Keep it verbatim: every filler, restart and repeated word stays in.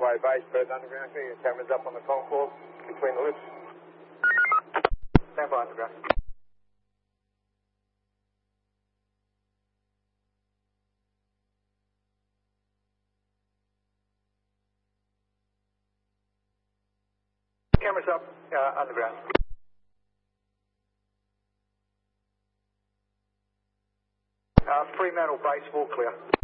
railway base, but underground, clear your cameras up on the concourse between the lifts. Stand by underground. Cameras up, uh, underground. Uh, Fremantle base, all clear.